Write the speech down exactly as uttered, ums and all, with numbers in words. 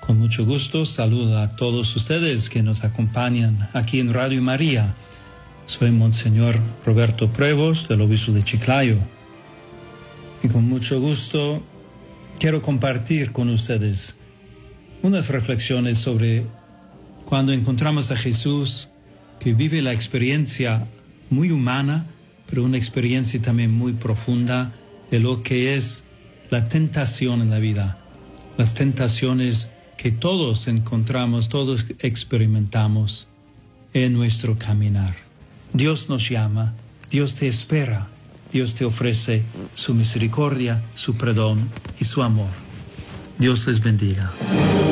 Con mucho gusto saludo a todos ustedes que nos acompañan aquí en Radio María. Soy Monseñor Roberto Prevost, del Obispo de Chiclayo. Y con mucho gusto quiero compartir con ustedes unas reflexiones sobre cuando encontramos a Jesús, que vive la experiencia muy humana, pero una experiencia también muy profunda de lo que es la tentación en la vida. Las tentaciones que todos encontramos, todos experimentamos en nuestro caminar. Dios nos llama, Dios te espera, Dios te ofrece su misericordia, su perdón y su amor. Dios les bendiga.